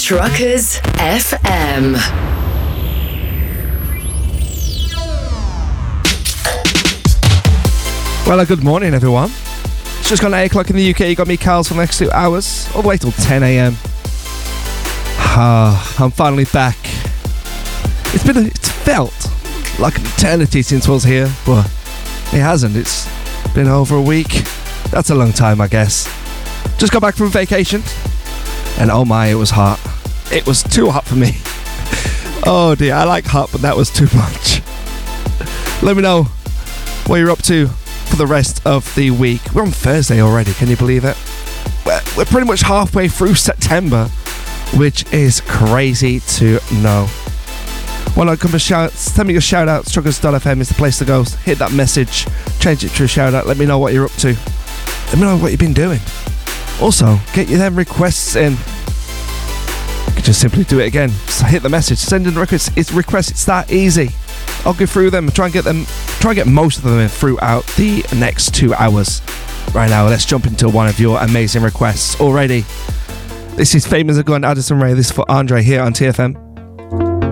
Truckers FM. Well, good morning, everyone. It's just gone 8 o'clock in the UK. You got me, Carls, for the next 2 hours, all the way till 10 a.m. I'm finally back. It's felt like an eternity since I was here, but it hasn't. It's been over a week. That's a long time, I guess. Just got back from vacation, and oh my, it was hot. It was too hot for me. Oh dear, I like hot, but that was too much. Let me know what you're up to for the rest of the week. We're on Thursday already, can you believe it? We're pretty much halfway through September, which is crazy to know. Well, send me a shout out. Truckers.fm is the place to go. Hit that message, change it to a shout out. Let me know what you're up to. Let me know what you've been doing. Also, get your them requests in. You can just simply do it again. Just hit the message, send in the requests. It's that easy. I'll go through them, try and get most of them in throughout the next 2 hours. Right now, let's jump into one of your amazing requests already. This is Famous Gun, Addison Rae. This is for Andre here on TFM.